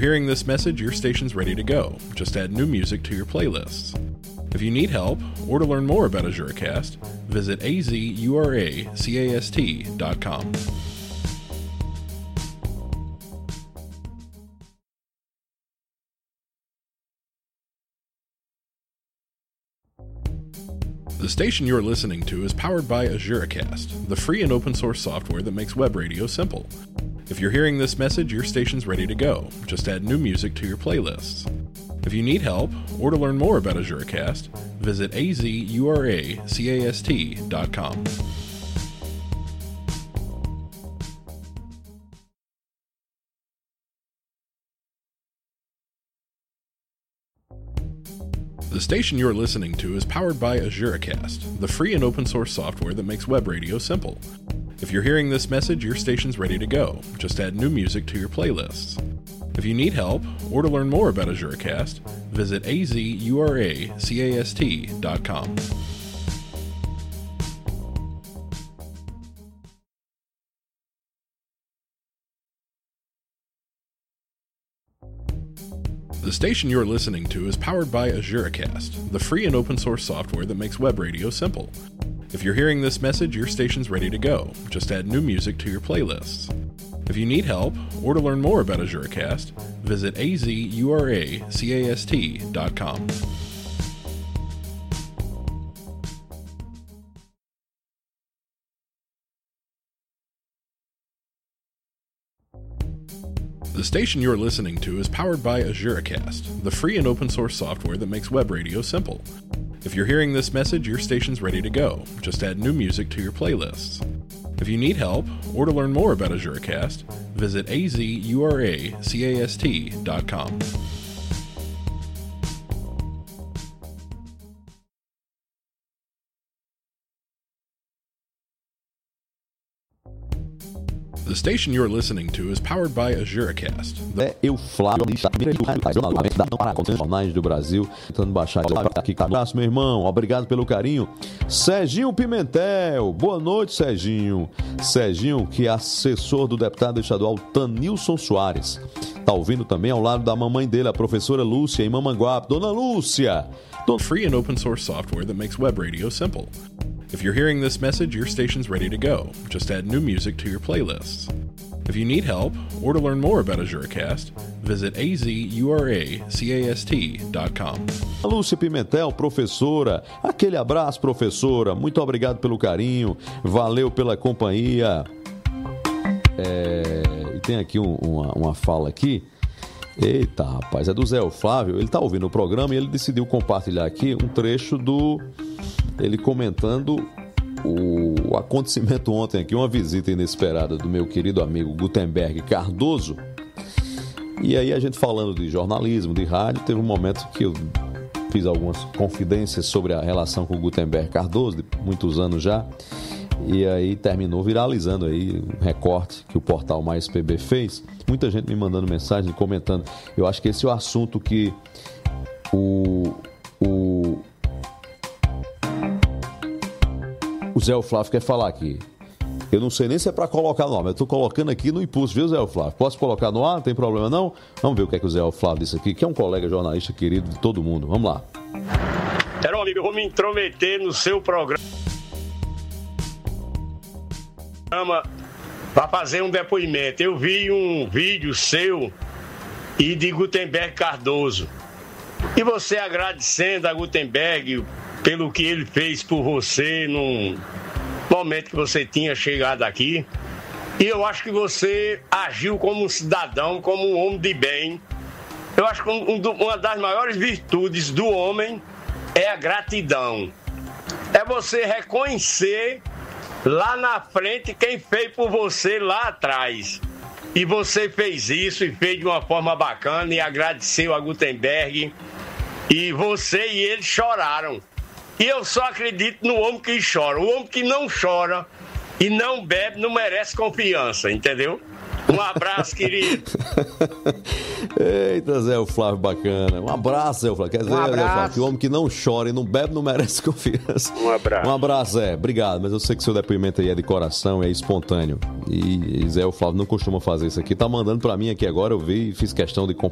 hearing this message, your station's ready to go. Just add new music to your playlists. If you need help or to learn more about AzuraCast, visit azuracast.com. The station you're listening to is powered by AzuraCast, the free and open source software that makes web radio simple. If you're hearing this message, your station's ready to go. Just add new music to your playlists. If you need help or to learn more about AzuraCast, visit azuracast.com. The station you're listening to is powered by AzuraCast, the free and open source software that makes web radio simple. If you're hearing this message, your station's ready to go. Just add new music to your playlists. If you need help or to learn more about AzuraCast, visit azuracast.com. The station you're listening to is powered by AzuraCast, the free and open source software that makes web radio simple. If you're hearing this message, your station's ready to go. Just add new music to your playlists. If you need help or to learn more about AzuraCast, visit azuracast.com. The station you're listening to is powered by AzuraCast, the free and open source software that makes web radio simple. If you're hearing this message, your station's ready to go. Just add new music to your playlists. If you need help or to learn more about AzuraCast, visit azuracast.com. The station you're listening to is powered by AzuraCast. Flávio, jornais do Brasil, tentando baixar aqui. Abraço, meu irmão, obrigado pelo carinho. Serginho Pimentel, boa noite, Serginho. Serginho, que é assessor do deputado estadual Tanilson Soares. Tá ouvindo também ao lado da mamãe dele, a professora Lúcia, em Mamanguape. Dona Lúcia! Free and open source software that makes web radio simple. If you're hearing this message, your station's ready to go. Just add new music to your playlists. If you need help or to learn more about AzuraCast, visit azuracast.com. Lúcia Pimentel, professora, aquele abraço, professora, muito obrigado pelo carinho, valeu pela companhia. E tem aqui uma fala aqui. Eita, rapaz, é do Zé Flávio. Ele tá ouvindo o programa e ele decidiu compartilhar aqui um trecho ele comentando o acontecimento ontem aqui, uma visita inesperada do meu querido amigo Gutenberg Cardoso. E aí a gente falando de jornalismo, de rádio, teve um momento que eu fiz algumas confidências sobre a relação com o Gutenberg Cardoso, de muitos anos já, e aí terminou viralizando aí um recorte que o portal Mais PB fez. Muita gente me mandando mensagem, comentando. Eu acho que esse é o assunto que o Zé Flávio quer falar aqui. Eu não sei nem se é para colocar no ar, mas eu estou colocando aqui no impulso, viu, Zé Flávio? Posso colocar no ar? Não tem problema não? Vamos ver o que é que o Zé Flávio disse aqui, que é um colega jornalista querido de todo mundo. Vamos lá. Amigo, eu vou me intrometer no seu programa para fazer um depoimento. Eu vi um vídeo seu e de Gutenberg Cardoso. E você agradecendo a Gutenberg pelo que ele fez por você num momento que você tinha chegado aqui. E eu acho que você agiu como um cidadão, como um homem de bem. Eu acho que uma das maiores virtudes do homem é a gratidão. É você reconhecer lá na frente quem fez por você lá atrás. E você fez isso e fez de uma forma bacana e agradeceu a Gutenberg. E você e ele choraram. E eu só acredito no homem que chora. O homem que não chora e não bebe não merece confiança, entendeu? Um abraço, querido. Eita, Zé Flávio, bacana. Um abraço, Zé Flávio. Quer dizer, Zé Flávio, que o homem que não chora e não bebe não merece confiança. Um abraço. Um abraço, Zé. Obrigado. Mas eu sei que seu depoimento aí é de coração, é espontâneo. E Zé Flávio não costuma fazer isso aqui. Tá mandando pra mim aqui agora, eu vi e fiz questão de